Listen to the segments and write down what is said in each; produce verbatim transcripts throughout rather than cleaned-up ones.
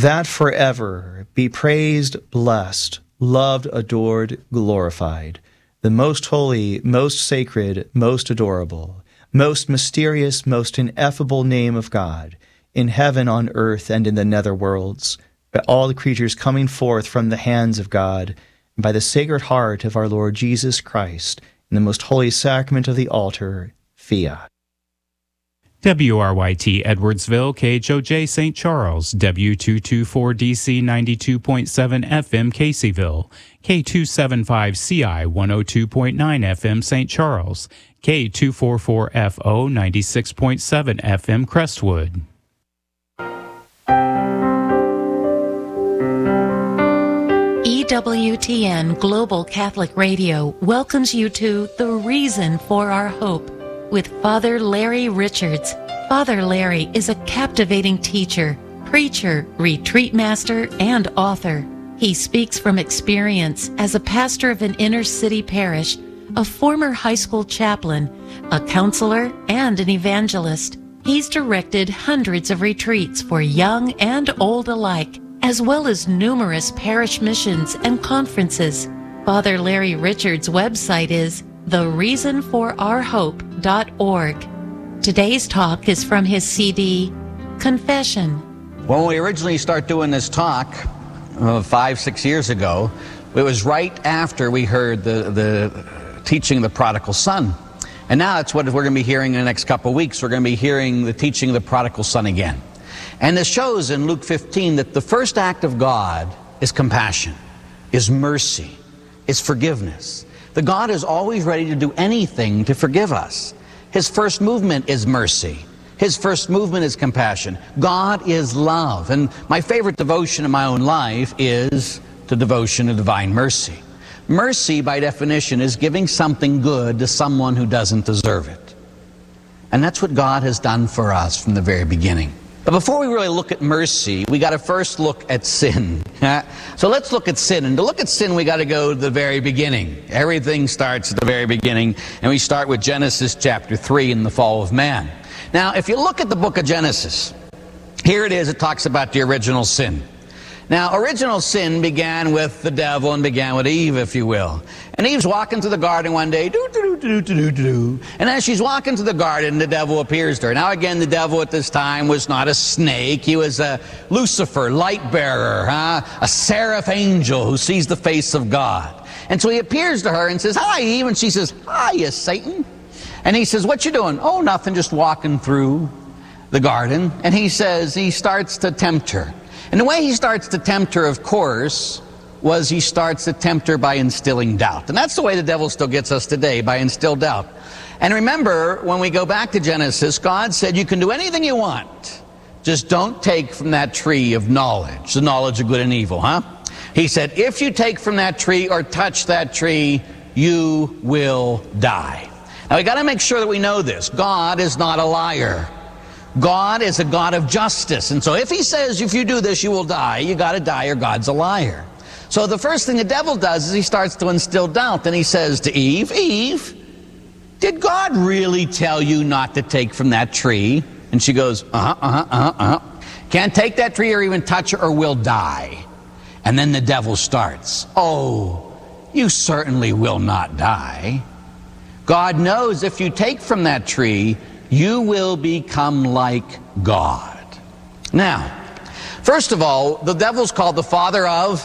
that forever be praised, blessed, loved, adored, glorified, the most holy, most sacred, most adorable, most mysterious, most ineffable name of God, in heaven, on earth, and in the nether worlds, by all the creatures coming forth from the hands of God, and by the Sacred Heart of our Lord Jesus Christ, in the most holy sacrament of the altar, fiat. W R Y T Edwardsville, K H O J Saint Charles, W two twenty-four D C ninety-two point seven F M Caseyville, K two seventy-five C I one oh two point nine F M Saint Charles, K two forty-four F O ninety-six point seven F M Crestwood. E W T N Global Catholic Radio welcomes you to The Reason for Our Hope with Father Larry Richards. Father Larry is a captivating teacher, preacher, retreat master, and author. He speaks from experience as a pastor of an inner city parish, a former high school chaplain, a counselor, and an evangelist. He's directed hundreds of retreats for young and old alike, as well as numerous parish missions and conferences. Father Larry Richards' website is the reason for our hope dot org. Today's talk is from his C D, Confession. When we originally started doing this talk, uh, five, six years ago, it was right after we heard the, the teaching of the prodigal son. And now that's what we're going to be hearing in the next couple of weeks. We're going to be hearing the teaching of the prodigal son again. And this shows in Luke fifteen that the first act of God is compassion, is mercy, is forgiveness. The God is always ready to do anything to forgive us. His first movement is mercy. His first movement is compassion. God is love. And my favorite devotion in my own life is the devotion of divine mercy. Mercy, by definition, is giving something good to someone who doesn't deserve it. And that's what God has done for us from the very beginning. But before we really look at mercy, we got to first look at sin. So let's look at sin. And to look at sin, we got to go to the very beginning. Everything starts at the very beginning. And we start with Genesis chapter three and the fall of man. Now, if you look at the book of Genesis, here it is. It talks about the original sin. Now, original sin began with the devil and began with Eve, if you will. And Eve's walking through the garden one day, doo, doo, doo, doo, doo, doo. And as she's walking through the garden, the devil appears to her. Now, again, the devil at this time was not a snake. He was a Lucifer, light bearer, huh? A seraph angel who sees the face of God. And so he appears to her and says, "Hi, Eve." And she says, "Hiya, Satan." And he says, "What you doing?" "Oh, nothing, just walking through the garden." And he says, he starts to tempt her. And the way he starts to tempt her, of course, was he starts to tempt her by instilling doubt. And that's the way the devil still gets us today, by instilled doubt. And remember, when we go back to Genesis, God said, you can do anything you want. Just don't take from that tree of knowledge, the knowledge of good and evil, huh? He said, if you take from that tree or touch that tree, you will die. Now, we got to make sure that we know this. God is not a liar. God is a God of justice. And so if he says, if you do this, you will die, you got to die or God's a liar. So the first thing the devil does is he starts to instill doubt. And he says to Eve, "Eve, did God really tell you not to take from that tree?" And she goes, uh-huh, uh-huh, uh-huh, uh-huh. "Can't take that tree or even touch it or we'll die." And then the devil starts, "Oh, you certainly will not die. God knows if you take from that tree, you will become like God." Now, first of all, the devil's called the father of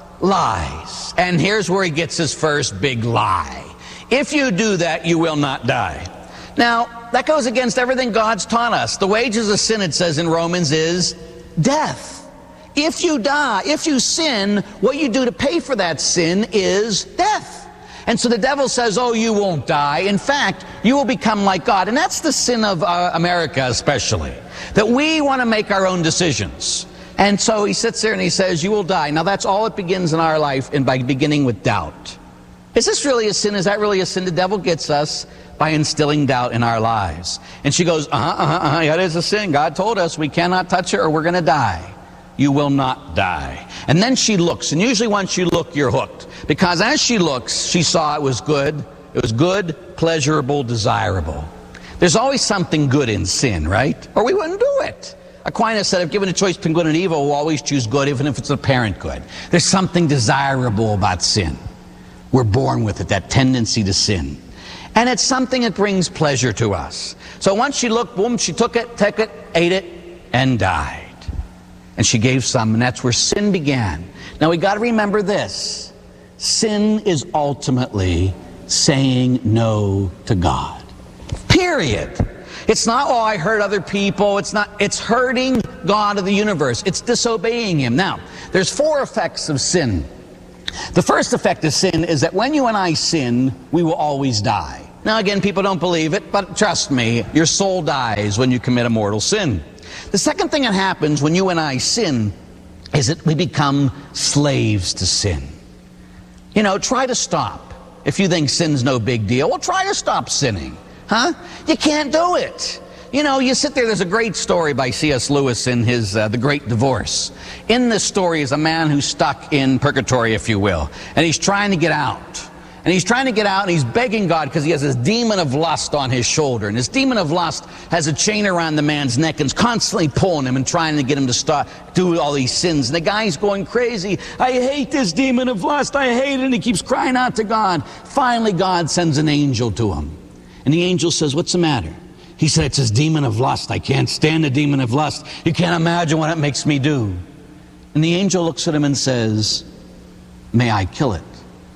lies. And here's where he gets his first big lie. If you do that, you will not die. Now, that goes against everything God's taught us. The wages of sin, it says in Romans, is death. If you die, if you sin, what you do to pay for that sin is death. And so the devil says, oh, you won't die. In fact, you will become like God. And that's the sin of uh, America especially, that we want to make our own decisions. And so he sits there and he says, you will die. Now that's all it begins in our life, and by beginning with doubt. Is this really a sin? Is that really a sin? The devil gets us by instilling doubt in our lives. And she goes, uh-huh, uh-huh, uh-huh, that is a sin. God told us we cannot touch it or we're going to die. You will not die. And then she looks, and usually once you look, you're hooked. Because as she looks, she saw it was good. It was good, pleasurable, desirable. There's always something good in sin, right? Or we wouldn't do it. Aquinas said, if given a choice between good and evil, we'll always choose good, even if it's apparent good. There's something desirable about sin. We're born with it, that tendency to sin. And it's something that brings pleasure to us. So once she looked, boom, she took it, took it, ate it, and died. And she gave some, and that's where sin began. Now we got to remember this. Sin is ultimately saying no to God. Period. It's not, oh, I hurt other people. It's not, it's hurting God of the universe. It's disobeying Him. Now, there's four effects of sin. The first effect of sin is that when you and I sin, we will always die. Now, again, people don't believe it, but trust me, your soul dies when you commit a mortal sin. The second thing that happens when you and I sin is that we become slaves to sin. You know, try to stop. If you think sin's no big deal, well, try to stop sinning. Huh? You can't do it. You know, you sit there, there's a great story by C S Lewis in his uh, The Great Divorce. In this story is a man who's stuck in purgatory, if you will, and he's trying to get out. And he's trying to get out, and he's begging God because he has this demon of lust on his shoulder. And this demon of lust has a chain around the man's neck and is constantly pulling him and trying to get him to stop, do all these sins. And the guy's going crazy. I hate this demon of lust. I hate it. And he keeps crying out to God. Finally, God sends an angel to him. And the angel says, what's the matter? He said, it's this demon of lust. I can't stand the demon of lust. You can't imagine what it makes me do. And the angel looks at him and says, may I kill it?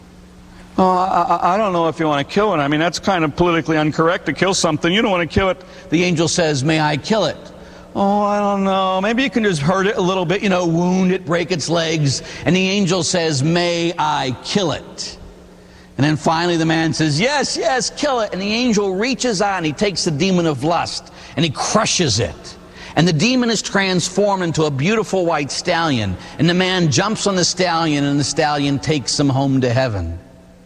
Oh, I, I don't know if you want to kill it. I mean, that's kind of politically incorrect to kill something. You don't want to kill it. The angel says, may I kill it? Oh, I don't know. Maybe you can just hurt it a little bit, you know, wound it, break its legs. And the angel says, may I kill it? And then finally the man says, yes, yes, kill it. And the angel reaches out and he takes the demon of lust and he crushes it. And the demon is transformed into a beautiful white stallion. And the man jumps on the stallion and the stallion takes him home to heaven.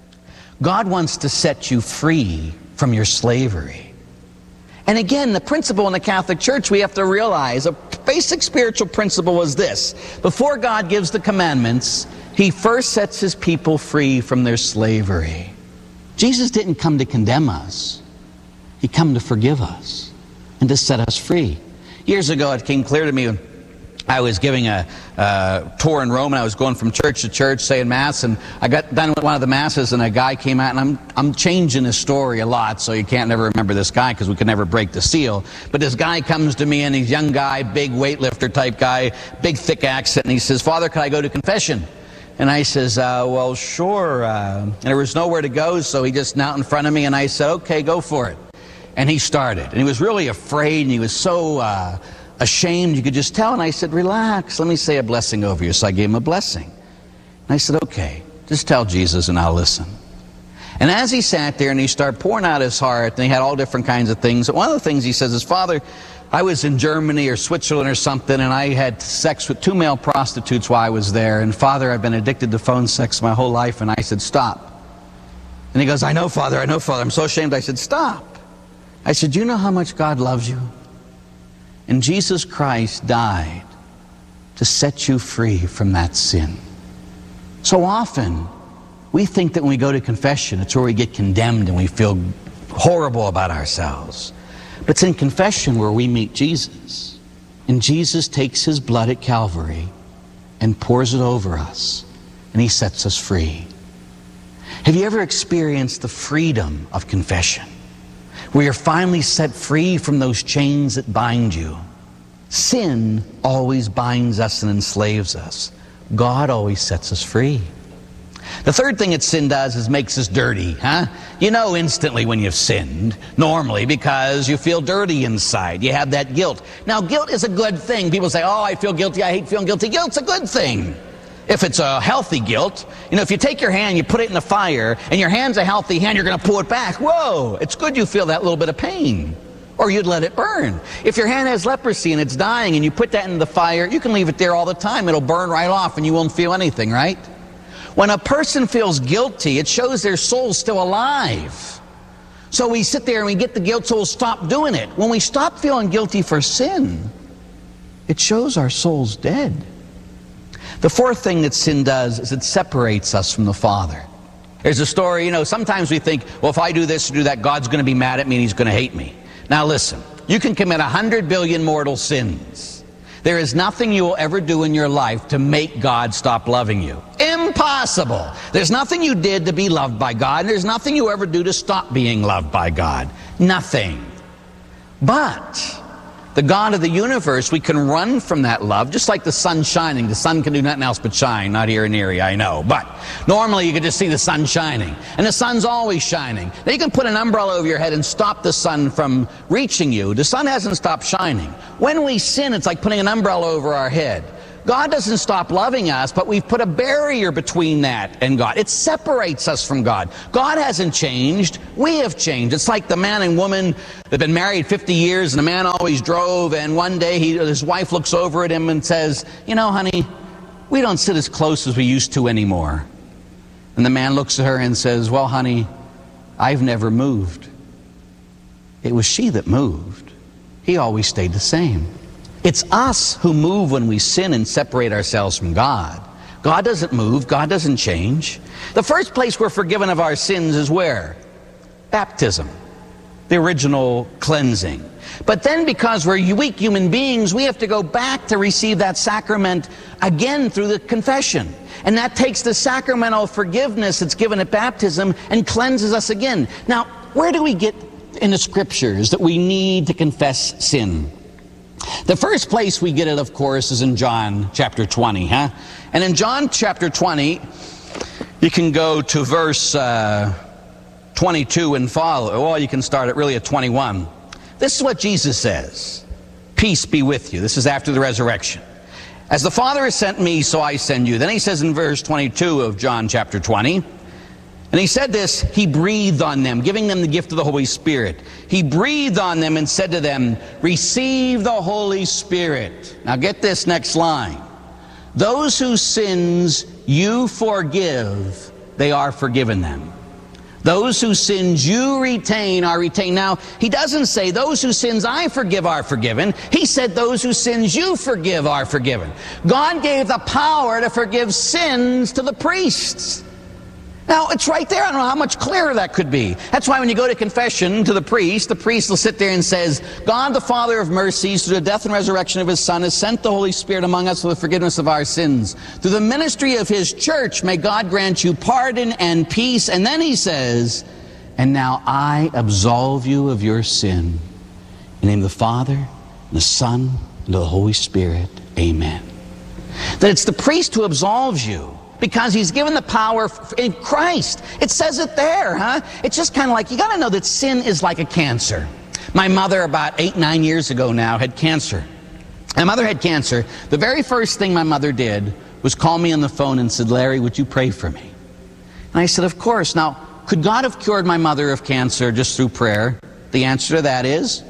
God wants to set you free from your slavery. And again, the principle in the Catholic Church we have to realize, a basic spiritual principle is this. Before God gives the commandments, He first sets His people free from their slavery. Jesus didn't come to condemn us. He came to forgive us and to set us free. Years ago, it came clear to me when I was giving a uh, tour in Rome, and I was going from church to church saying Mass, and I got done with one of the Masses, and a guy came out, and I'm, I'm changing his story a lot, so you can't never remember this guy because we could never break the seal. But this guy comes to me, and he's a young guy, big weightlifter type guy, big thick accent, and he says, Father, could I go to confession? And I says, uh, well, sure. Uh, and there was nowhere to go, so he just knelt in front of me, and I said, okay, go for it. And he started, and he was really afraid, and he was so uh, ashamed, you could just tell. And I said, relax, let me say a blessing over you. So I gave him a blessing. And I said, okay, just tell Jesus and I'll listen. And as he sat there and he started pouring out his heart, and he had all different kinds of things, one of the things he says is, Father, I was in Germany or Switzerland or something, and I had sex with two male prostitutes while I was there. And Father, I've been addicted to phone sex my whole life. And I said, stop. And he goes, I know, Father, I know, Father. I'm so ashamed. I said, stop. I said, do you know how much God loves you? And Jesus Christ died to set you free from that sin. So often, we think that when we go to confession, it's where we get condemned and we feel horrible about ourselves. But it's in confession where we meet Jesus. And Jesus takes His blood at Calvary and pours it over us. And He sets us free. Have you ever experienced the freedom of confession? Where you're finally set free from those chains that bind you. Sin always binds us and enslaves us. God always sets us free. The third thing that sin does is makes us dirty, huh? You know instantly when you've sinned, normally, because you feel dirty inside. You have that guilt. Now, guilt is a good thing. People say, oh, I feel guilty, I hate feeling guilty. Guilt's a good thing. If it's a healthy guilt, you know, if you take your hand, you put it in the fire, and your hand's a healthy hand, you're going to pull it back. Whoa, it's good you feel that little bit of pain, or you'd let it burn. If your hand has leprosy and it's dying, and you put that in the fire, you can leave it there all the time. It'll burn right off, and you won't feel anything, right? When a person feels guilty, it shows their soul's still alive. So we sit there and we get the guilt, so we'll stop doing it. When we stop feeling guilty for sin, it shows our soul's dead. The fourth thing that sin does is it separates us from the Father. There's a story, you know, sometimes we think, well, if I do this or do that, God's going to be mad at me and He's going to hate me. Now listen, you can commit a hundred billion mortal sins. There is nothing you will ever do in your life to make God stop loving you. Impossible. There's nothing you did to be loved by God, and there's nothing you ever do to stop being loved by God. Nothing. But the God of the universe, we can run from that love, just like the sun shining. The sun can do nothing else but shine. Not here in Erie, I know. But normally you can just see the sun shining. And the sun's always shining. Now you can put an umbrella over your head and stop the sun from reaching you. The sun hasn't stopped shining. When we sin, it's like putting an umbrella over our head. God doesn't stop loving us, but we've put a barrier between that and God. It separates us from God. God hasn't changed. We have changed. It's like the man and woman that have been married fifty years, and the man always drove, and one day he, his wife looks over at him and says, you know, honey, we don't sit as close as we used to anymore. And the man looks at her and says, well, honey, I've never moved. It was she that moved. He always stayed the same. It's us who move when we sin and separate ourselves from God. God doesn't move. God doesn't change. The first place we're forgiven of our sins is where? Baptism. The original cleansing. But then because we're weak human beings, we have to go back to receive that sacrament again through the confession. And that takes the sacramental forgiveness that's given at baptism and cleanses us again. Now, where do we get in the scriptures that we need to confess sin? The first place we get it, of course, is in John chapter twenty, huh? And in John chapter twenty, you can go to verse uh, twenty-two and follow. Well, you can start it really at twenty-one. This is what Jesus says. Peace be with you. This is after the resurrection. As the Father has sent me, so I send you. Then he says in verse twenty-two of John chapter twenty, and he said this, he breathed on them, giving them the gift of the Holy Spirit. He breathed on them and said to them, receive the Holy Spirit. Now get this next line. Those whose sins you forgive, they are forgiven them. Those whose sins you retain are retained. Now, he doesn't say those whose sins I forgive are forgiven. He said those whose sins you forgive are forgiven. God gave the power to forgive sins to the priests. Now, it's right there. I don't know how much clearer that could be. That's why when you go to confession to the priest, the priest will sit there and says, God, the Father of mercies, through the death and resurrection of His Son, has sent the Holy Spirit among us for the forgiveness of our sins. Through the ministry of His church, may God grant you pardon and peace. And then he says, and now I absolve you of your sin. In the name of the Father, and the Son, and of the Holy Spirit. Amen. That it's the priest who absolves you, because he's given the power in Christ. It says it there, huh? It's just kind of like, you got to know that sin is like a cancer. My mother, about eight, nine years ago now, had cancer. My mother had cancer. The very first thing my mother did was call me on the phone and said, Larry, would you pray for me? And I said, of course. Now, could God have cured my mother of cancer just through prayer? The answer to that is,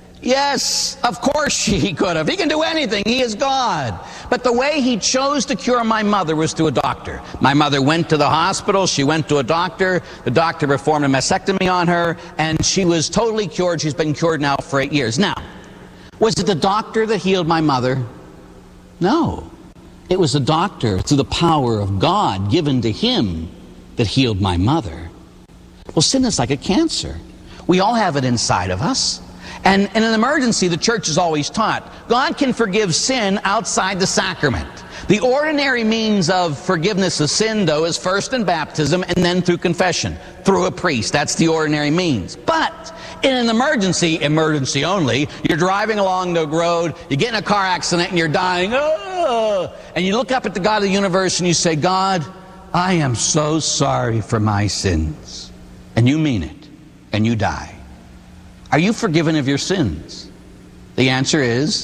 yes, of course he could have. He can do anything. He is God. But the way he chose to cure my mother was through a doctor. My mother went to the hospital. She went to a doctor. The doctor performed a mastectomy on her, and she was totally cured. She's been cured now for eight years. Now, was it the doctor that healed my mother? No. It was the doctor, through the power of God given to him, that healed my mother. Well, sin is like a cancer. We all have it inside of us. And in an emergency, the church is always taught, God can forgive sin outside the sacrament. The ordinary means of forgiveness of sin, though, is first in baptism and then through confession, through a priest. That's the ordinary means. But in an emergency, emergency only, you're driving along the road, you get in a car accident and you're dying, oh, and you look up at the God of the universe and you say, God, I am so sorry for my sins. And you mean it, and you die. Are you forgiven of your sins? The answer is,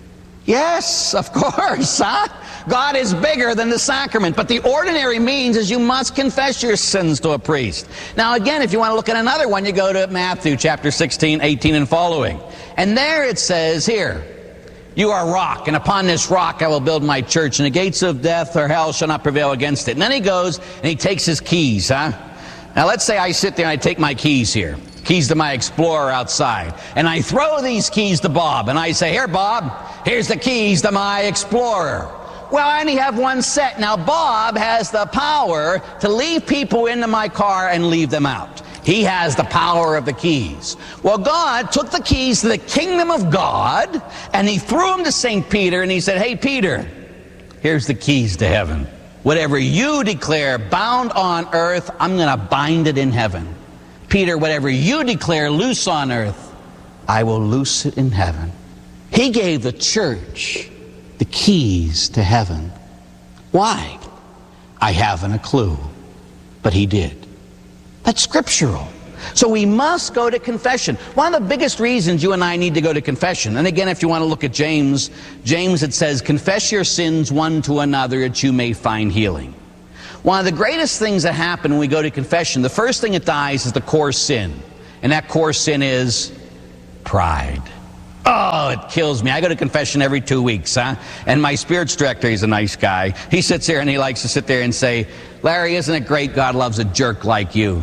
yes, of course, huh? God is bigger than the sacrament, but the ordinary means is you must confess your sins to a priest. Now again, if you want to look at another one, you go to Matthew chapter sixteen, eighteen and following. And there it says here, you are a rock, and upon this rock I will build my church, and the gates of death or hell shall not prevail against it. And then he goes and he takes his keys, huh? Now let's say I sit there and I take my keys here. Keys to my Explorer outside. And I throw these keys to Bob. And I say, here, Bob, here's the keys to my Explorer. Well, I only have one set. Now, Bob has the power to leave people into my car and leave them out. He has the power of the keys. Well, God took the keys to the kingdom of God, and he threw them to Saint Peter, and he said, hey, Peter, here's the keys to heaven. Whatever you declare bound on earth, I'm going to bind it in heaven. Peter, whatever you declare loose on earth, I will loose it in heaven. He gave the church the keys to heaven. Why? I haven't a clue, but he did. That's scriptural. So we must go to confession. One of the biggest reasons you and I need to go to confession, and again, if you want to look at James, James, it says, confess your sins one to another that you may find healing. One of the greatest things that happen when we go to confession, the first thing that dies is the core sin. And that core sin is pride. Oh, it kills me. I go to confession every two weeks, huh? And my spirits director, he's a nice guy. He sits here and he likes to sit there and say, Larry, isn't it great God loves a jerk like you?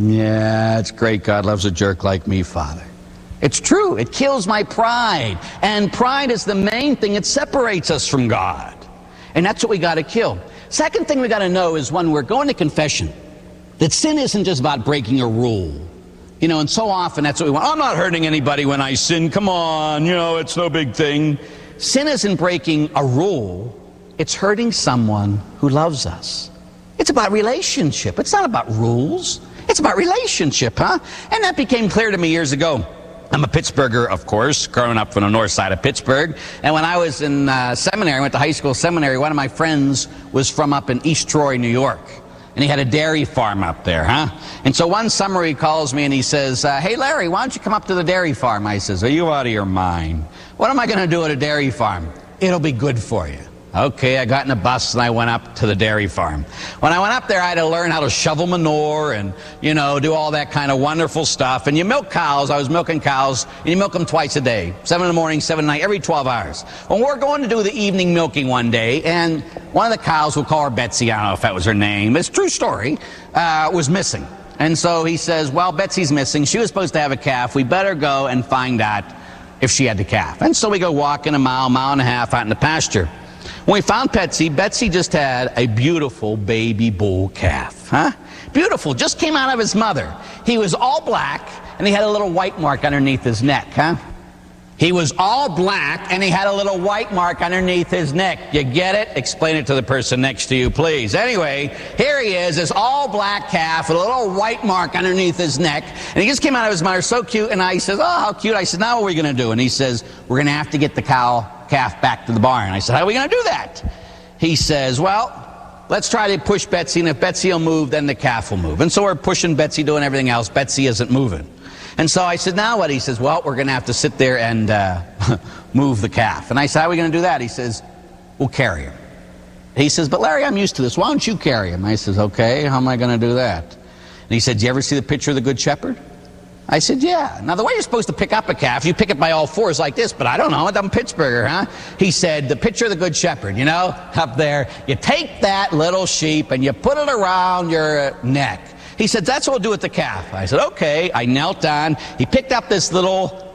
Yeah, it's great God loves a jerk like me, Father. It's true. It kills my pride. And pride is the main thing that separates us from God. And that's what we got to kill. Second thing we got to know is when we're going to confession, that sin isn't just about breaking a rule. You know, and so often that's what we want. I'm not hurting anybody when I sin. Come on, you know, it's no big thing. Sin isn't breaking a rule. It's hurting someone who loves us. It's about relationship. It's not about rules. It's about relationship, huh? And that became clear to me years ago. I'm a Pittsburgher, of course, growing up from the north side of Pittsburgh. And when I was in uh, seminary, I went to high school seminary, one of my friends was from up in East Troy, New York. And he had a dairy farm up there, huh? And so one summer he calls me and he says, uh, hey, Larry, why don't you come up to the dairy farm? I says, are you out of your mind? What am I going to do at a dairy farm? It'll be good for you. Okay, I got in a bus and I went up to the dairy farm. When I went up there, I had to learn how to shovel manure and, you know, do all that kind of wonderful stuff. And you milk cows. I was milking cows, and you milk them twice a day, seven in the morning, seven at night, every twelve hours. Well, we're going to do the evening milking one day, and one of the cows, we'll call her Betsy, I don't know if that was her name, it's a true story, uh, was missing. And so he says, well, Betsy's missing. She was supposed to have a calf. We better go and find out if she had the calf. And so we go walking a mile, mile and a half out in the pasture. When we found Betsy, Betsy just had a beautiful baby bull calf, huh? Beautiful, just came out of his mother. He was all black, and he had a little white mark underneath his neck, huh? He was all black, and he had a little white mark underneath his neck. You get it? Explain it to the person next to you, please. Anyway, here he is, this all black calf with a little white mark underneath his neck. And he just came out of his mother, so cute. And I says, oh, how cute. I said, now what are we going to do? And he says, we're going to have to get the cow calf back to the barn. I said, how are we going to do that? He says, well, let's try to push Betsy, and if Betsy will move, then the calf will move. And so we're pushing Betsy, doing everything else. Betsy isn't moving. And so I said, now what? He says, well, we're going to have to sit there and uh, move the calf. And I said, how are we going to do that? He says, we'll carry her. He says, but Larry, I'm used to this. Why don't you carry him? I says, okay, how am I going to do that? And he said, do you ever see the picture of the Good Shepherd? I said, yeah. Now, the way you're supposed to pick up a calf, you pick it by all fours like this, but I don't know, I'm a Pittsburgher, huh? He said, the picture of the Good Shepherd, you know, up there, you take that little sheep and you put it around your neck. He said, that's what we'll do with the calf. I said, okay. I knelt down. He picked up this little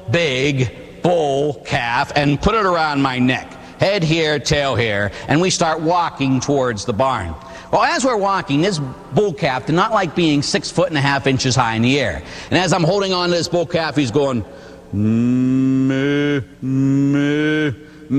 big bull calf and put it around my neck. Head here, tail here. And we start walking towards the barn. Well, as we're walking, this bull calf did not like being six foot and a half inches high in the air. And as I'm holding on to this bull calf, he's going, meh, meh,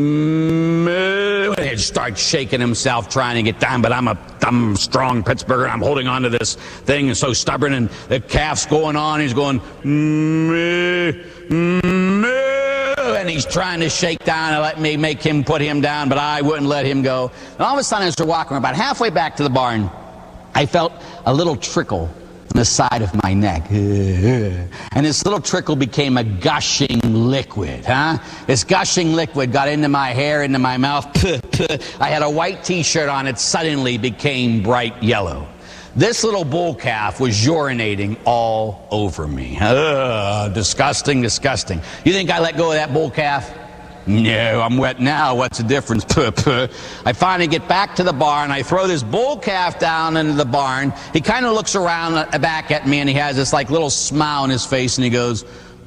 meh. And he starts shaking himself, trying to get down. But I'm a, I'm a strong Pittsburgher, and I'm holding on to this thing, and so stubborn. And the calf's going on. He's going, meh, meh. And he's trying to shake down and let me make him put him down, but I wouldn't let him go. And all of a sudden, as we're walking, we're about halfway back to the barn, I felt a little trickle on the side of my neck. And this little trickle became a gushing liquid, huh? This gushing liquid got into my hair, into my mouth. I had a white t-shirt on. It suddenly became bright yellow. This little bull calf was urinating all over me. Ugh, disgusting, disgusting. You think I let go of that bull calf? No, I'm wet now. What's the difference? I finally get back to the barn. I throw this bull calf down into the barn. He kind of looks around back at me, and he has this like little smile on his face, and he goes,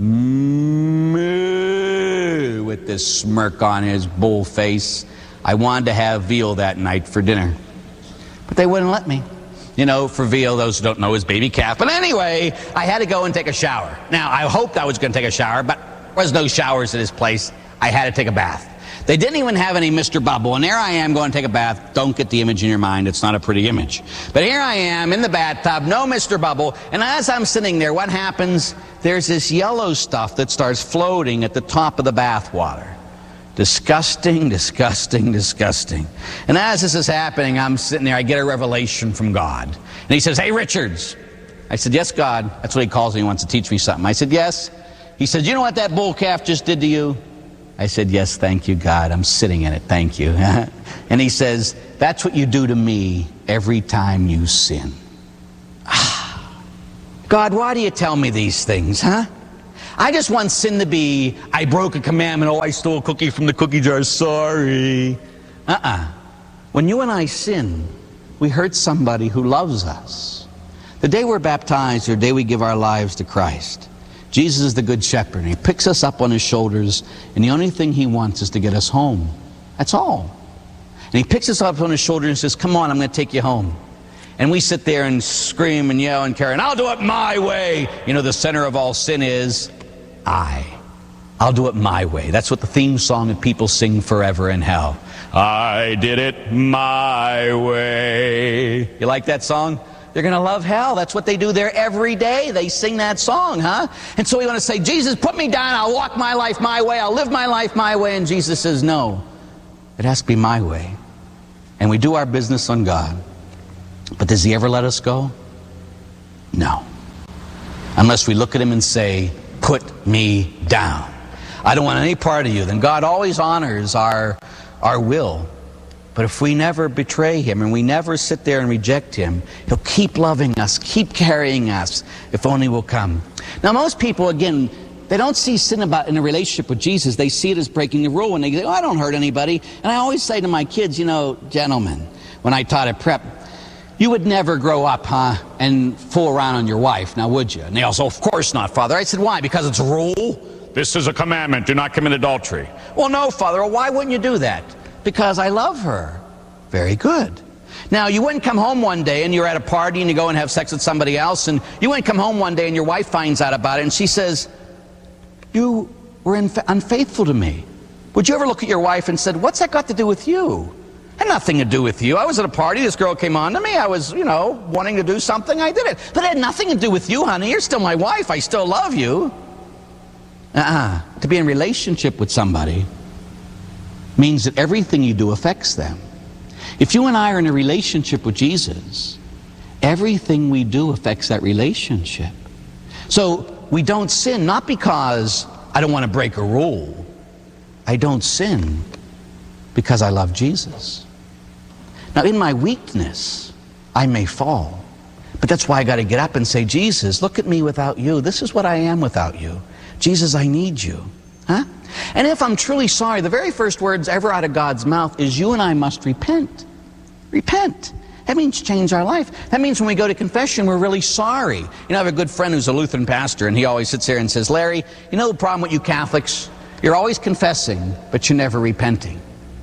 moo, with this smirk on his bull face. I wanted to have veal that night for dinner, but they wouldn't let me. You know, for veal, those who don't know, is baby calf. But anyway, I had to go and take a shower. Now, I hoped I was going to take a shower, but there was no showers at this place. I had to take a bath. They didn't even have any Mister Bubble, and there I am going to take a bath. Don't get the image in your mind. It's not a pretty image. But here I am in the bathtub, no Mister Bubble, and as I'm sitting there, what happens? There's this yellow stuff that starts floating at the top of the bath water. Disgusting, disgusting, disgusting. And as this is happening, I'm sitting there, I get a revelation from God. And he says, "Hey, Richards." I said, "Yes, God." That's what he calls me. He wants to teach me something. I said, "Yes." He said, "You know what that bull calf just did to you?" I said, "Yes, thank you, God. I'm sitting in it. Thank you." And he says, "That's what you do to me every time you sin." God, why do you tell me these things, huh? I just want sin to be, I broke a commandment, oh, I stole a cookie from the cookie jar, sorry. Uh-uh. When you and I sin, we hurt somebody who loves us. The day we're baptized, or the day we give our lives to Christ, Jesus is the good shepherd, and he picks us up on his shoulders, and the only thing he wants is to get us home. That's all. And he picks us up on his shoulder and says, "Come on, I'm going to take you home." And we sit there and scream and yell and carry, and I'll do it my way. You know, the center of all sin is I. I'll do it my way. That's what the theme song that people sing forever in hell. I did it my way. You like that song? They're going to love hell. That's what they do there every day. They sing that song, huh? And so we want to say, "Jesus, put me down. I'll walk my life my way. I'll live my life my way." And Jesus says, "No, it has to be my way." And we do our business on God. But does he ever let us go? No. Unless we look at him and say, "Put me down. I don't want any part of you." Then God always honors our, our will. But if we never betray him and we never sit there and reject him, he'll keep loving us, keep carrying us, if only we'll come. Now, most people, again, they don't see sin about in a relationship with Jesus. They see it as breaking the rule, and they say, "Oh, I don't hurt anybody." And I always say to my kids, you know, gentlemen, when I taught at prep, you would never grow up, huh, and fool around on your wife, now would you? And they all say, "Of course not, Father." I said, "Why? Because it's a rule? This is a commandment. Do not commit adultery." "Well, no, Father." "Well, why wouldn't you do that?" "Because I love her." Very good. Now, you wouldn't come home one day and you're at a party and you go and have sex with somebody else, and you wouldn't come home one day and your wife finds out about it and she says, "You were unfaithful to me." Would you ever look at your wife and said, "What's that got to do with you?" Had nothing to do with you. I was at a party, this girl came on to me, I was, you know, wanting to do something, I did it. But it had nothing to do with you, honey. You're still my wife. I still love you. Uh-uh. To be in a relationship with somebody means that everything you do affects them. If you and I are in a relationship with Jesus, everything we do affects that relationship. So we don't sin, not because I don't want to break a rule. I don't sin because I love Jesus. Now, in my weakness, I may fall. But that's why I got to get up and say, "Jesus, look at me without you. This is what I am without you. Jesus, I need you." Huh? And if I'm truly sorry, the very first words ever out of God's mouth is, you and I must repent. Repent. That means change our life. That means when we go to confession, we're really sorry. You know, I have a good friend who's a Lutheran pastor, and he always sits there and says, "Larry, you know the problem with you Catholics? You're always confessing, but you're never repenting."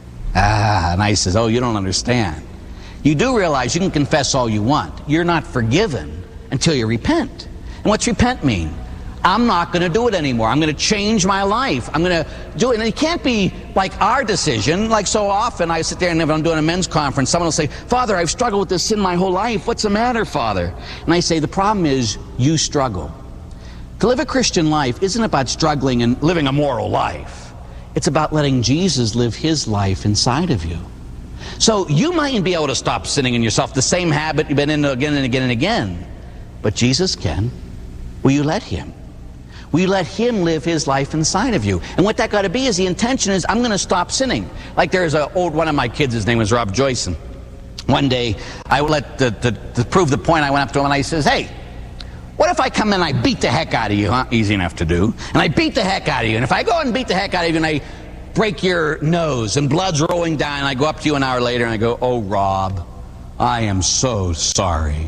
Ah, and I says, "Oh, you don't understand. You do realize you can confess all you want. You're not forgiven until you repent." And what's repent mean? I'm not going to do it anymore. I'm going to change my life. I'm going to do it. And it can't be like our decision. Like so often I sit there and if I'm doing a men's conference, someone will say, "Father, I've struggled with this sin my whole life. What's the matter, Father?" And I say, the problem is you struggle. To live a Christian life isn't about struggling and living a moral life. It's about letting Jesus live his life inside of you. So you mightn't be able to stop sinning in yourself, the same habit you've been in again and again and again. But Jesus can. Will you let him? Will you let him live his life inside of you? And what that got to be is the intention is, I'm going to stop sinning. Like there's an old one of my kids, his name was Rob Joyson. One day, I let to, to, to prove the point, I went up to him and I says, "Hey, what if I come in and I beat the heck out of you?" Huh? Easy enough to do. And I beat the heck out of you. And if I go and beat the heck out of you and I break your nose and blood's rolling down, and I go up to you an hour later and I go, "Oh, Rob, I am so sorry.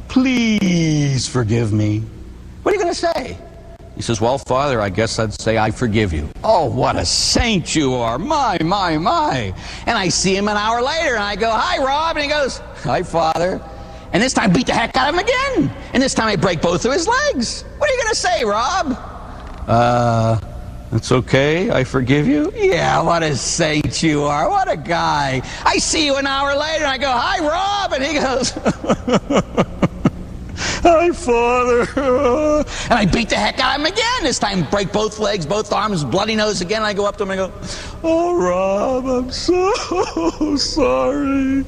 Please forgive me." What are you going to say? He says, "Well, Father, I guess I'd say I forgive you." Oh, what a saint you are. My, my, my. And I see him an hour later and I go, "Hi, Rob." And he goes, "Hi, Father." And this time I beat the heck out of him again. And this time I break both of his legs. What are you going to say, Rob? Uh, it's okay. I forgive you. Yeah, what a saint you are. What a guy. I see you an hour later and I go, hi, Rob. And he goes, hi, Father. And I beat the heck out of him again. This time break both legs, both arms, bloody nose again. And I go up to him and I go, oh, Rob, I'm so sorry.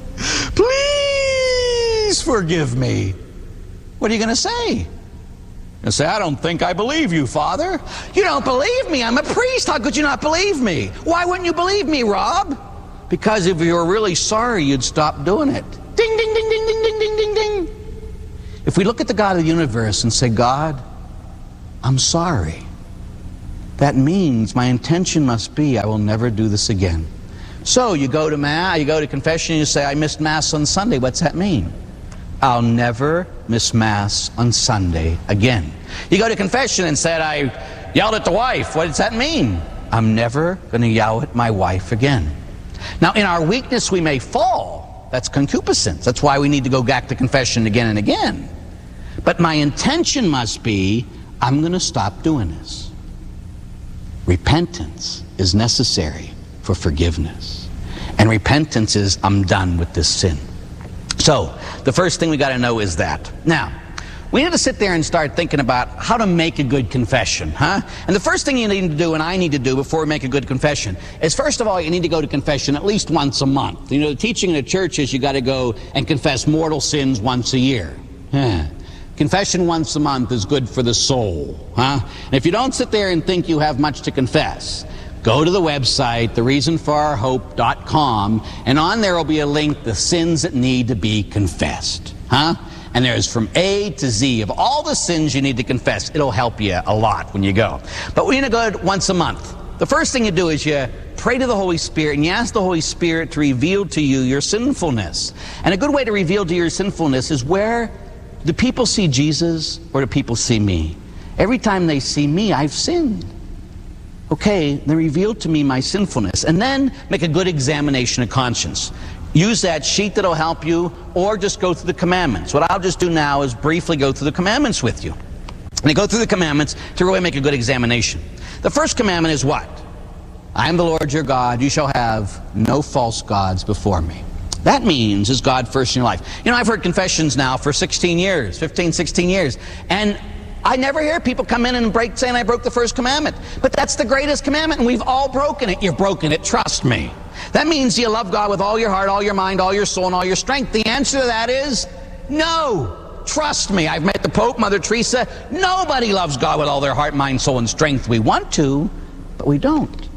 Please forgive me. What are you going to say? You say, I don't think I believe you, Father. You don't believe me? I'm a priest. How could you not believe me? Why wouldn't you believe me, Rob? Because if you were really sorry, you'd stop doing it. Ding, ding, ding, ding, ding, ding, ding, ding, ding. If we look at the God of the universe and say, God, I'm sorry, that means my intention must be I will never do this again. So you go to Mass, you go to confession, and you say, I missed Mass on Sunday. What's that mean? I'll never miss Mass on Sunday again. You go to confession and said, I yelled at the wife. What does that mean? I'm never going to yell at my wife again. Now, in our weakness, we may fall. That's concupiscence. That's why we need to go back to confession again and again. But my intention must be, I'm going to stop doing this. Repentance is necessary for forgiveness. And repentance is, I'm done with this sin. So, the first thing we got to know is that. Now, we need to sit there and start thinking about how to make a good confession, huh? And the first thing you need to do, and I need to do before we make a good confession, is first of all, you need to go to confession at least once a month. You know, the teaching in the church is you got to go and confess mortal sins once a year. Yeah. Confession once a month is good for the soul, huh? And if you don't sit there and think you have much to confess, go to the website, the reason for our hope dot com, and on there will be a link, the sins that need to be confessed, huh? And there's from A to Z of all the sins you need to confess. It'll help you a lot when you go. But we're going to go once a month. The first thing you do is you pray to the Holy Spirit and you ask the Holy Spirit to reveal to you your sinfulness. And a good way to reveal to you your sinfulness is, where do people see Jesus or do people see me? Every time they see me, I've sinned. Okay, then reveal to me my sinfulness. And then make a good examination of conscience. Use that sheet that'll help you, or just go through the commandments. What I'll just do now is briefly go through the commandments with you. And I go through the commandments to really make a good examination. The first commandment is what? I am the Lord your God. You shall have no false gods before me. That means, is God first in your life? You know, I've heard confessions now for sixteen years, fifteen, sixteen years. And I never hear people come in and break saying I broke the first commandment. But that's the greatest commandment, and we've all broken it. You've broken it, trust me. That means you love God with all your heart, all your mind, all your soul, and all your strength. The answer to that is no. Trust me. I've met the Pope, Mother Teresa. Nobody loves God with all their heart, mind, soul, and strength. We want to, but we don't.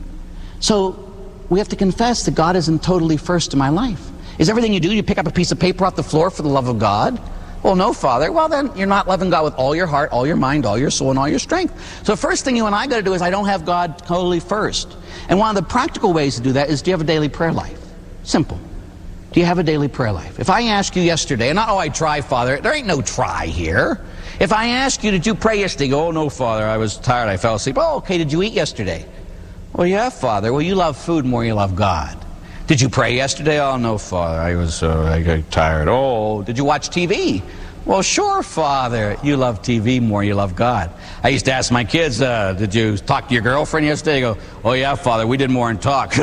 So we have to confess that God isn't totally first in my life. Is everything you do, you pick up a piece of paper off the floor for the love of God? Well, no, Father. Well, then you're not loving God with all your heart, all your mind, all your soul, and all your strength. So the first thing you and I got to do is I don't have God totally first. And one of the practical ways to do that is, do you have a daily prayer life? Simple. Do you have a daily prayer life? If I ask you yesterday, and not, oh, I try, Father. There ain't no try here. If I ask you, did you pray yesterday? Go, oh, no, Father. I was tired. I fell asleep. Oh, okay. Did you eat yesterday? Well, yeah, Father. Well, you love food more than you love God. Did you pray yesterday? Oh, no, Father. I was uh, I got tired. Oh, did you watch T V? Well, sure, Father. You love T V more than you love God. I used to ask my kids, uh, did you talk to your girlfriend yesterday? They go, oh, yeah, Father. We did more than talk.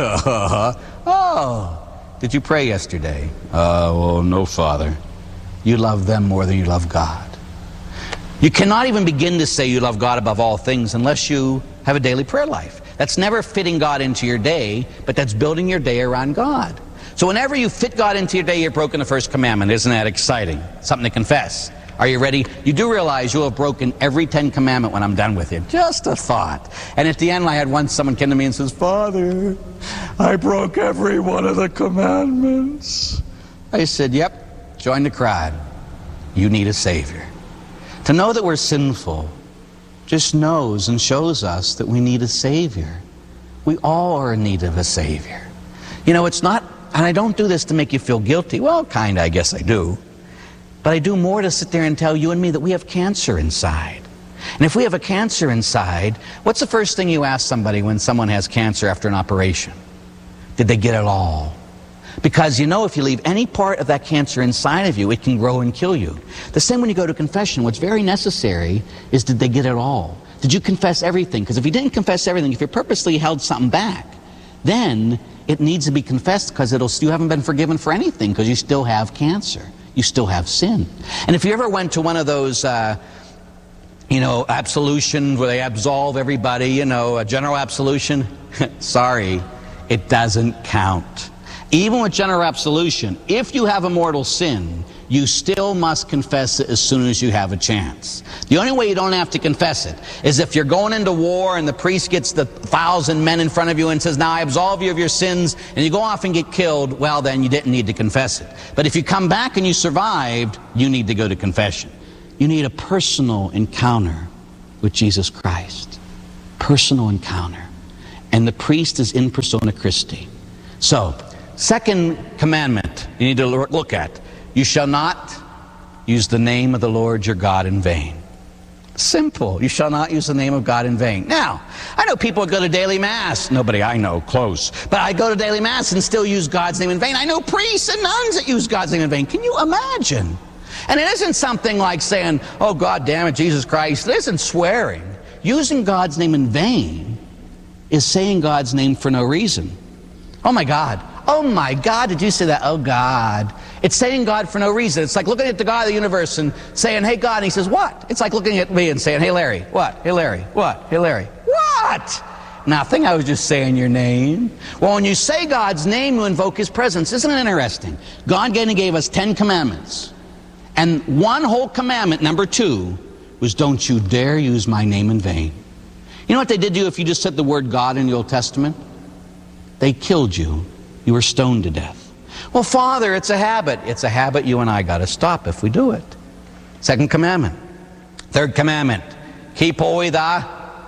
Oh, did you pray yesterday? Uh, well, no, Father. You love them more than you love God. You cannot even begin to say you love God above all things unless you have a daily prayer life. That's never fitting God into your day, but that's building your day around God. So whenever you fit God into your day, you've broken the first commandment. Isn't that exciting? Something to confess. Are you ready? You do realize you'll have broken every Ten Commandment when I'm done with you. Just a thought. And at the end, I had once someone came to me and says, Father, I broke every one of the commandments. I said, yep, join the crowd. You need a Savior. To know that we're sinful just knows and shows us that we need a Savior. We all are in need of a Savior. You know, it's not, and I don't do this to make you feel guilty. Well, kind of, I guess I do. But I do more to sit there and tell you and me that we have cancer inside. And if we have a cancer inside, what's the first thing you ask somebody when someone has cancer after an operation? Did they get it all? Because you know if you leave any part of that cancer inside of you, it can grow and kill you. The same when you go to confession. What's very necessary is, did they get it all? Did you confess everything? Because if you didn't confess everything, if you purposely held something back, then it needs to be confessed, because it'll you haven't been forgiven for anything, because you still have cancer. You still have sin. And if you ever went to one of those uh, you know, absolution where they absolve everybody, you know, a general absolution, sorry, it doesn't count. Even with general absolution, if you have a mortal sin, you still must confess it as soon as you have a chance. The only way you don't have to confess it is if you're going into war and the priest gets the thousand men in front of you and says, now I absolve you of your sins, and you go off and get killed, well then you didn't need to confess it. But if you come back and you survived, you need to go to confession. You need a personal encounter with Jesus Christ. Personal encounter. And the priest is in persona Christi. So, second commandment you need to look at. You shall not use the name of the Lord your God in vain. Simple. You shall not use the name of God in vain. Now, I know people go to daily mass. Nobody I know close. But I go to daily mass and still use God's name in vain. I know priests and nuns that use God's name in vain. Can you imagine? And it isn't something like saying, oh, God damn it, Jesus Christ. It isn't swearing. Using God's name in vain is saying God's name for no reason. Oh, my God. Oh, my God, did you say that? Oh, God. It's saying God for no reason. It's like looking at the God of the universe and saying, hey, God. And he says, what? It's like looking at me and saying, hey, Larry. What? Hey, Larry. What? Hey, Larry. What? Nothing. I was just saying your name. Well, when you say God's name, you invoke his presence. Isn't it interesting? God gave us ten commandments. And one whole commandment, number two, was don't you dare use my name in vain. You know what they did to you if you just said the word God in the Old Testament? They killed you. You were stoned to death. Well, Father, it's a habit. It's a habit you and I got to stop if we do it. Second commandment. Third commandment. Keep holy the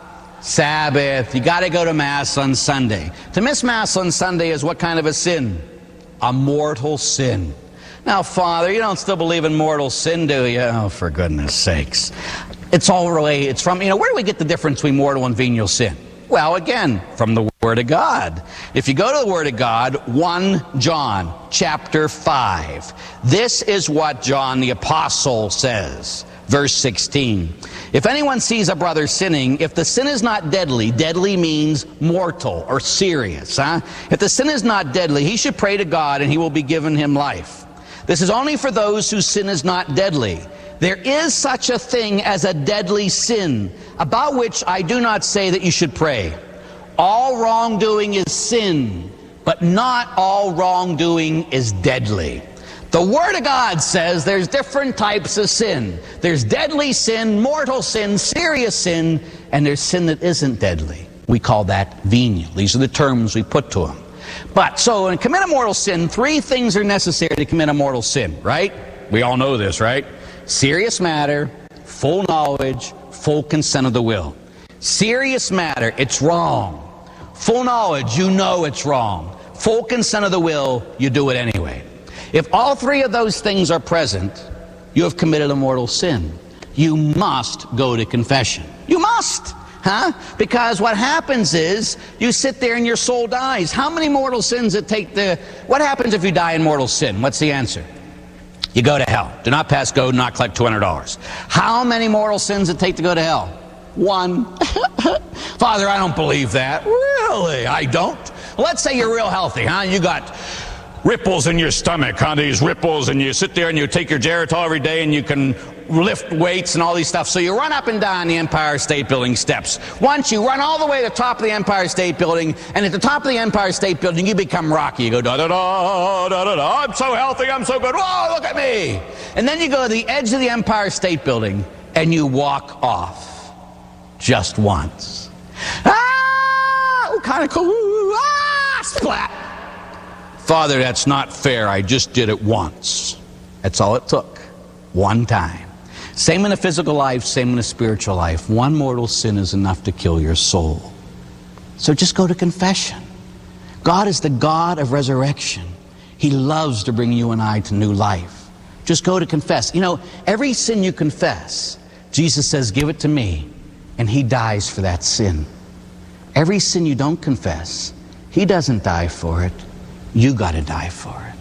Sabbath. You got to go to Mass on Sunday. To miss Mass on Sunday is what kind of a sin? A mortal sin. Now, Father, you don't still believe in mortal sin, do you? Oh, for goodness sakes. It's all really, it's from, you know, where do we get the difference between mortal and venial sin? Well, again, from the Word of God. If you go to the Word of God, First John chapter five. This is what John the Apostle says. Verse sixteen. If anyone sees a brother sinning, if the sin is not deadly, deadly means mortal or serious. Huh? If the sin is not deadly, he should pray to God and he will be given him life. This is only for those whose sin is not deadly. There is such a thing as a deadly sin, about which I do not say that you should pray. All wrongdoing is sin, but not all wrongdoing is deadly. The Word of God says there's different types of sin. There's deadly sin, mortal sin, serious sin, and there's sin that isn't deadly. We call that venial. These are the terms we put to them. But, so, in commit a mortal sin, three things are necessary to commit a mortal sin, right? We all know this, right? Serious matter, full knowledge, full consent of the will. Serious matter, it's wrong. Full knowledge, you know it's wrong. Full consent of the will, you do it anyway. If all three of those things are present, you have committed a mortal sin. You must go to confession. You must. Huh? Because what happens is, you sit there and your soul dies. How many mortal sins it take to... What happens if you die in mortal sin? What's the answer? You go to hell. Do not pass go, do not collect two hundred dollars. How many mortal sins it take to go to hell? One. Father, I don't believe that. Really? I don't? Well, let's say you're real healthy, huh? You got ripples in your stomach, huh? These ripples, and you sit there and you take your Geritol every day and you can lift weights and all these stuff. So you run up and down the Empire State Building steps. Once you run all the way to the top of the Empire State Building, and at the top of the Empire State Building, you become Rocky. You go, da-da-da, da-da-da, I'm so healthy, I'm so good, whoa, look at me. And then you go to the edge of the Empire State Building, and you walk off. Just once. Ah, kind of cool. Ah, splat. Father, that's not fair. I just did it once. That's all it took. One time. Same in a physical life, same in a spiritual life. One mortal sin is enough to kill your soul. So just go to confession. God is the God of resurrection. He loves to bring you and I to new life. Just go to confess. You know, every sin you confess, Jesus says, give it to me, and He dies for that sin. Every sin you don't confess, He doesn't die for it. You got to die for it.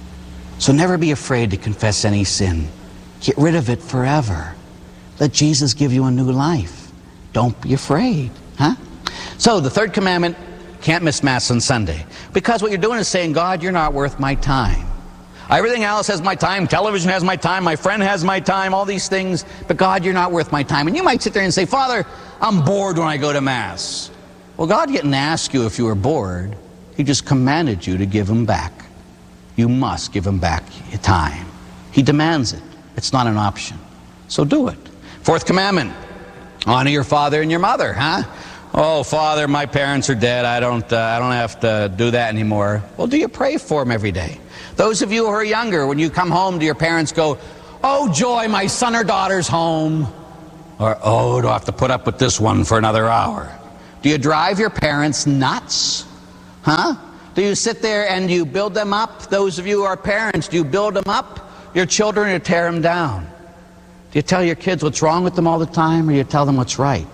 So never be afraid to confess any sin. Get rid of it forever. Let Jesus give you a new life. Don't be afraid. Huh? So the third commandment, can't miss Mass on Sunday. Because what you're doing is saying, God, you're not worth my time. Everything else has my time. Television has my time. My friend has my time. All these things. But God, you're not worth my time. And you might sit there and say, Father, I'm bored when I go to Mass. Well, God didn't ask you if you were bored. He just commanded you to give him back. You must give him back your time. He demands it. It's not an option. So do it. Fourth commandment, honor your father and your mother, huh? Oh, Father, my parents are dead. I don't, uh, I don't have to do that anymore. Well, do you pray for them every day? Those of you who are younger, when you come home, do your parents go, oh, joy, my son or daughter's home? Or, oh, do I have to put up with this one for another hour? Do you drive your parents nuts? Huh? Do you sit there and you build them up? Those of you who are parents, do you build them up? Your children, or tear them down? Do you tell your kids what's wrong with them all the time, or you tell them what's right?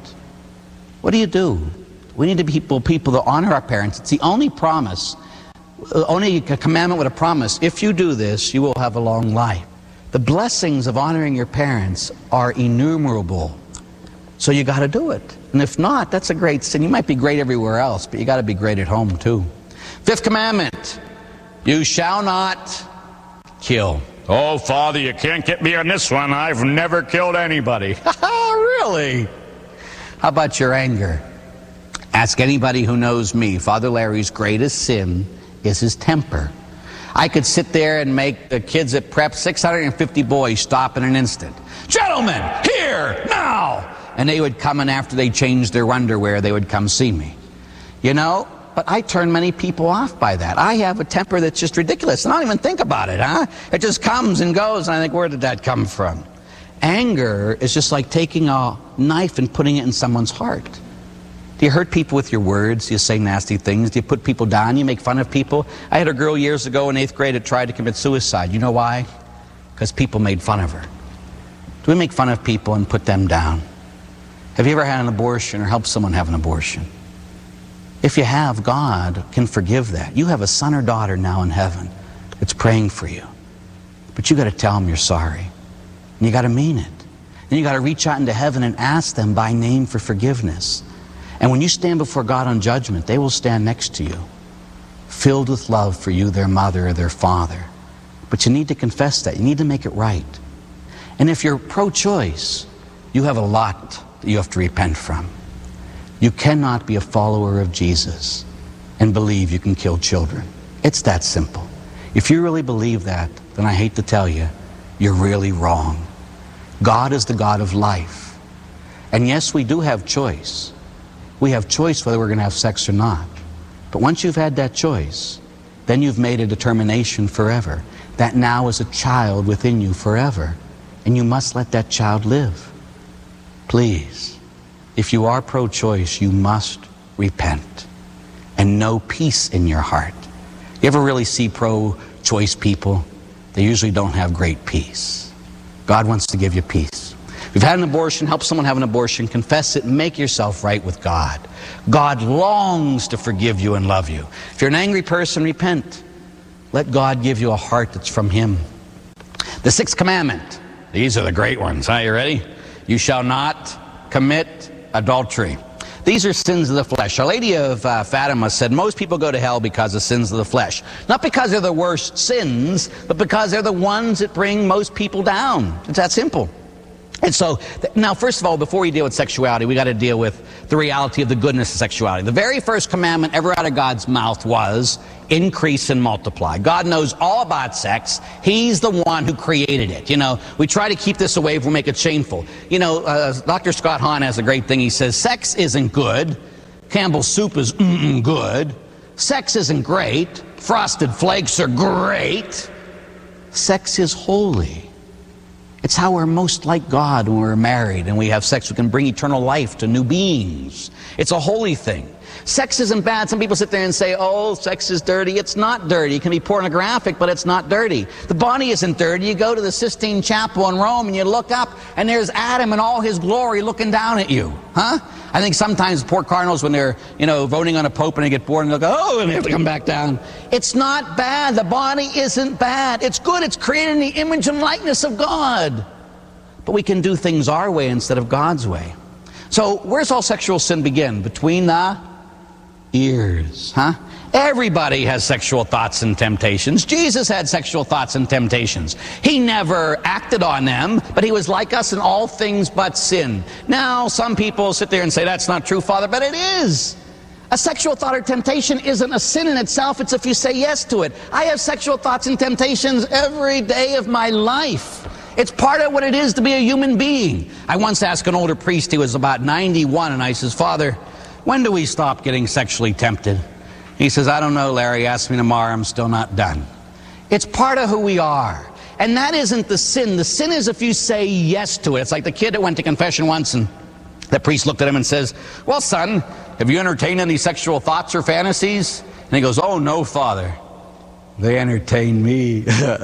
What do you do? We need to be people, people that honor our parents. It's the only promise, only a commandment with a promise. If you do this, you will have a long life. The blessings of honoring your parents are innumerable. So you got to do it. And if not, that's a great sin. You might be great everywhere else, but you got to be great at home too. Fifth commandment, you shall not kill. Oh, Father, you can't get me on this one. I've never killed anybody. Really? How about your anger? Ask anybody who knows me. Father Larry's greatest sin is his temper. I could sit there and make the kids at prep, six hundred fifty boys, stop in an instant. Gentlemen, here, now! And they would come, and after they changed their underwear, they would come see me. You know? But I turn many people off by that. I have a temper that's just ridiculous. And I don't even think about it, huh? It just comes and goes, and I think, where did that come from? Anger is just like taking a knife and putting it in someone's heart. Do you hurt people with your words? Do you say nasty things? Do you put people down? You make fun of people? I had a girl years ago in eighth grade that tried to commit suicide. You know why? Because people made fun of her. Do we make fun of people and put them down? Have you ever had an abortion or helped someone have an abortion? If you have, God can forgive that. You have a son or daughter now in heaven that's praying for you. But you got to tell them you're sorry. And you got to mean it. Then you got to reach out into heaven and ask them by name for forgiveness. And when you stand before God on judgment, they will stand next to you, filled with love for you, their mother or their father. But you need to confess that. You need to make it right. And if you're pro-choice, you have a lot that you have to repent from. You cannot be a follower of Jesus and believe you can kill children. It's that simple. If you really believe that, then I hate to tell you, you're really wrong. God is the God of life. And yes, we do have choice. We have choice whether we're going to have sex or not. But once you've had that choice, then you've made a determination forever. That now is a child within you forever. And you must let that child live. Please. If you are pro-choice, you must repent and know peace in your heart. You ever really see pro-choice people? They usually don't have great peace. God wants to give you peace. If you've had an abortion, help someone have an abortion, confess it, and make yourself right with God. God longs to forgive you and love you. If you're an angry person, repent. Let God give you a heart that's from Him. The sixth commandment. These are the great ones. Huh? You ready? You shall not commit adultery. These are sins of the flesh. Our Lady of uh, Fatima said most people go to hell because of sins of the flesh. Not because they're the worst sins, but because they're the ones that bring most people down. It's that simple. And so, now first of all, before we deal with sexuality, we got to deal with the reality of the goodness of sexuality. The very first commandment ever out of God's mouth was, increase and multiply. God knows all about sex. He's the one who created it. You know, we try to keep this away if we make it shameful. You know, uh, Doctor Scott Hahn has a great thing. He says, sex isn't good. Campbell's soup is mm-mm good. Sex isn't great. Frosted Flakes are great. Sex is holy. It's how we're most like God when we're married and we have sex. We can bring eternal life to new beings. It's a holy thing. Sex isn't bad. Some people sit there and say, oh, sex is dirty. It's not dirty. It can be pornographic, but it's not dirty. The body isn't dirty. You go to the Sistine Chapel in Rome and you look up and there's Adam in all his glory looking down at you. Huh? I think sometimes poor cardinals, when they're, you know, voting on a pope and they get bored and they'll go, oh, and they have to come back down. It's not bad. The body isn't bad. It's good. It's created in the image and likeness of God. But we can do things our way instead of God's way. So where's all sexual sin begin? Between the ears, huh? Everybody has sexual thoughts and temptations. Jesus had sexual thoughts and temptations. He never acted on them, but he was like us in all things but sin. Now, some people sit there and say, that's not true, Father, but it is. A sexual thought or temptation isn't a sin in itself. It's if you say yes to it. I have sexual thoughts and temptations every day of my life. It's part of what it is to be a human being. I once asked an older priest, he was about ninety-one, and I says, Father, when do we stop getting sexually tempted? He says, I don't know, Larry. Ask me tomorrow. I'm still not done. It's part of who we are. And that isn't the sin. The sin is if you say yes to it. It's like the kid that went to confession once, and the priest looked at him and says, well, son, have you entertained any sexual thoughts or fantasies? And he goes, oh, no, Father. They entertain me.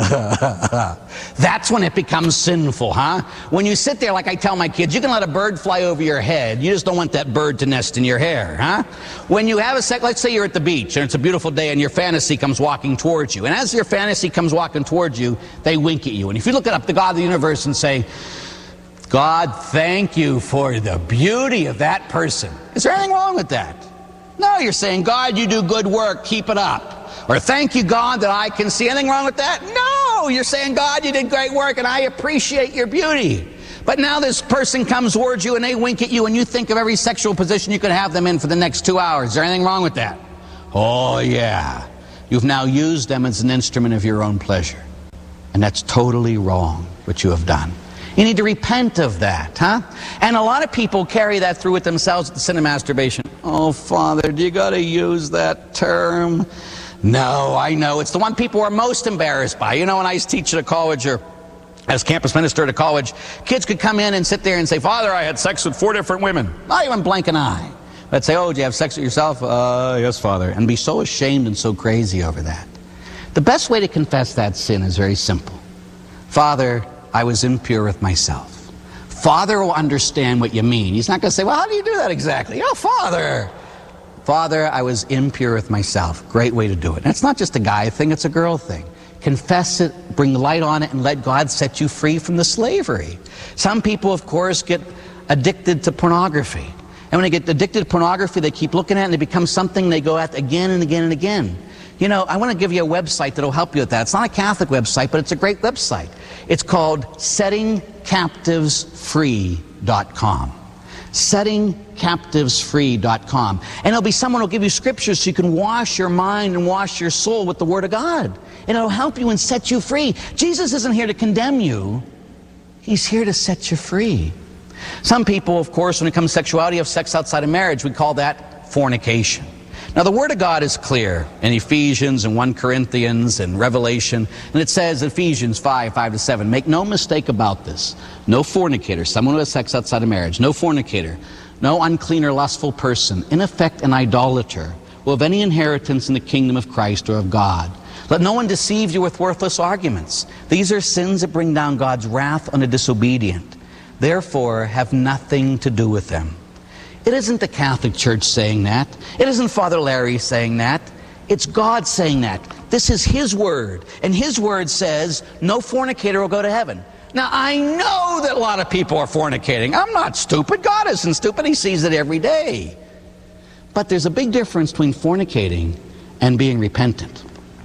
That's when it becomes sinful, huh? When you sit there, like I tell my kids, you can let a bird fly over your head. You just don't want that bird to nest in your hair, huh? When you have a sex, let's say you're at the beach and it's a beautiful day and your fantasy comes walking towards you. And as your fantasy comes walking towards you, they wink at you. And if you look up the God of the universe and say, God, thank you for the beauty of that person. Is there anything wrong with that? No, you're saying, God, you do good work. Keep it up. Or thank you, God, that I can see. Anything wrong with that? No! You're saying, God, you did great work and I appreciate your beauty. But now this person comes towards you and they wink at you and you think of every sexual position you could have them in for the next two hours. Is there anything wrong with that? Oh, yeah. You've now used them as an instrument of your own pleasure. And that's totally wrong, what you have done. You need to repent of that, huh? And a lot of people carry that through with themselves at the sin of masturbation. Oh, Father, do you got to use that term? No, I know. It's the one people are most embarrassed by. You know, when I used to teach at a college or as campus minister at a college, kids could come in and sit there and say, Father, I had sex with four different women. Not even blink an eye. But say, oh, did you have sex with yourself? Uh, yes, Father. And be so ashamed and so crazy over that. The best way to confess that sin is very simple. Father, I was impure with myself. Father will understand what you mean. He's not going to say, well, how do you do that exactly? Oh, Father. Father, I was impure with myself. Great way to do it. And it's not just a guy thing, it's a girl thing. Confess it, bring light on it, and let God set you free from the slavery. Some people, of course, get addicted to pornography. And when they get addicted to pornography, they keep looking at it and it becomes something they go at again and again and again. You know, I want to give you a website that will help you with that. It's not a Catholic website, but it's a great website. It's called setting captives free dot com. setting captives free dot com. And it'll be someone who'll give you scriptures so you can wash your mind and wash your soul with the Word of God. And it'll help you and set you free. Jesus isn't here to condemn you. He's here to set you free. Some people, of course, when it comes to sexuality, have sex outside of marriage. We call that fornication. Now, the Word of God is clear in Ephesians and First Corinthians and Revelation. And it says, Ephesians five, five to seven, make no mistake about this. No fornicator, someone who has sex outside of marriage, no fornicator, no unclean or lustful person, in effect an idolater, will have any inheritance in the kingdom of Christ or of God. Let no one deceive you with worthless arguments. These are sins that bring down God's wrath on the disobedient. Therefore, have nothing to do with them. It isn't the Catholic Church saying that. It isn't Father Larry saying that. It's God saying that. This is His Word. And His Word says, no fornicator will go to heaven. Now, I know that a lot of people are fornicating. I'm not stupid. God isn't stupid. He sees it every day. But there's a big difference between fornicating and being repentant.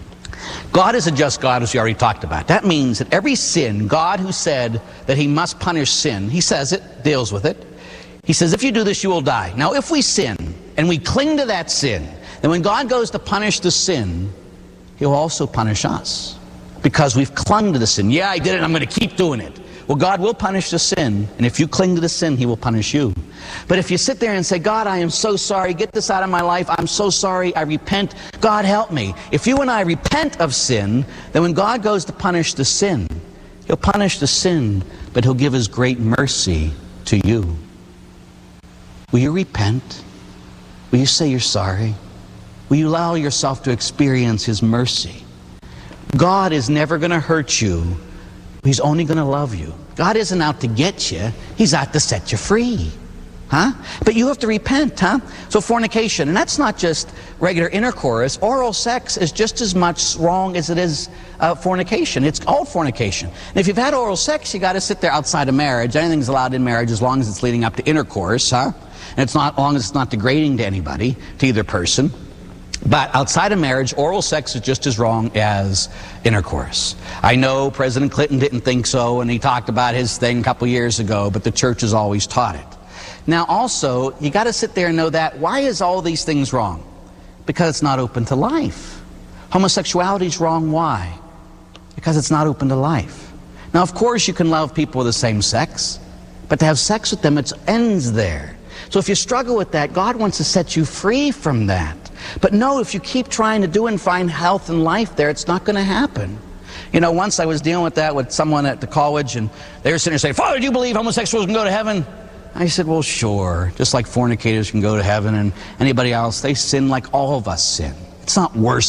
God is a just God, as we already talked about. That means that every sin, God who said that He must punish sin, He says it, deals with it. He says, if you do this, you will die. Now, if we sin, and we cling to that sin, then when God goes to punish the sin, He'll also punish us. Because we've clung to the sin. Yeah, I did it, and I'm going to keep doing it. Well, God will punish the sin, and if you cling to the sin, He will punish you. But if you sit there and say, God, I am so sorry, get this out of my life, I'm so sorry, I repent, God help me. If you and I repent of sin, then when God goes to punish the sin, He'll punish the sin, but He'll give His great mercy to you. Will you repent? Will you say you're sorry? Will you allow yourself to experience His mercy? God is never going to hurt you. He's only going to love you. God isn't out to get you. He's out to set you free. Huh? But you have to repent, huh? So fornication, and that's not just regular intercourse. Oral sex is just as much wrong as it is uh, fornication. It's all fornication. And if you've had oral sex, you got to sit there outside of marriage. Anything's allowed in marriage as long as it's leading up to intercourse, huh? And it's not, as long as it's not degrading to anybody, to either person. But outside of marriage, oral sex is just as wrong as intercourse. I know President Clinton didn't think so, and he talked about his thing a couple years ago, but the church has always taught it. Now also, you got to sit there and know that, why is all these things wrong? Because it's not open to life. Homosexuality is wrong, why? Because it's not open to life. Now of course you can love people of the same sex, but to have sex with them, it ends there. So if you struggle with that, God wants to set you free from that. But no, if you keep trying to do and find health and life there, it's not going to happen. You know, once I was dealing with that with someone at the college, and they were sitting there saying, "Father, do you believe homosexuals can go to heaven?" I said, well, sure. Just like fornicators can go to heaven and anybody else, they sin like all of us sin. It's not worse